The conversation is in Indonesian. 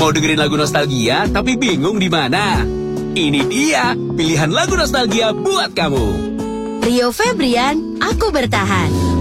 Mau dengerin lagu nostalgia tapi bingung di mana? Ini dia pilihan lagu nostalgia buat kamu. Rio Febrian, Aku Bertahan.